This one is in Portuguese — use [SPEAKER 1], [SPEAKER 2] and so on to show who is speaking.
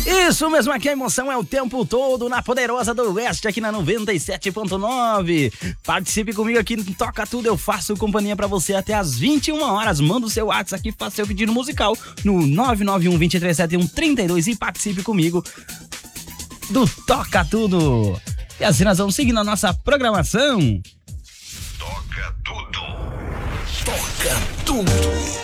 [SPEAKER 1] Isso mesmo, aqui a emoção é o tempo todo na Poderosa do Oeste, aqui na 97.9. Participe comigo aqui no Toca Tudo, eu faço companhia pra você até às 21 horas. Manda o seu WhatsApp aqui, faça seu pedido musical no 991-2371-32 e participe comigo do Toca Tudo. E assim nós vamos seguindo a nossa programação.
[SPEAKER 2] Toca tudo.
[SPEAKER 1] Toca Tudo.